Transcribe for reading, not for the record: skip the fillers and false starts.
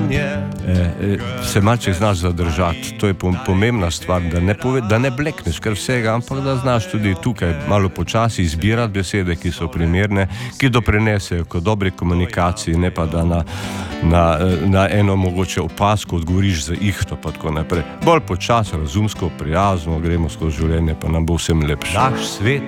se malce znaš zadržati. To je pomembna stvar, da ne blekneš kar vsega, ampak da znaš tudi tukaj malo počasi izbirati besede, ki so primerne, ki doprinesejo k dobri komunikaciji, ne pa da na eno mogoče opazko odgovoriš za ihto pa tako naprej. Bolj počasi, razumsko, prijazno gremo skozi življenje, pa nam bo vsem lepše. Naš svet